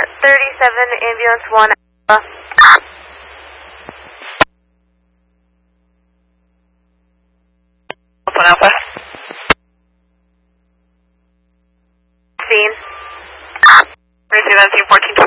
37, ambulance 1 Alpha. Alpha. Scene. Receive that, scene 14.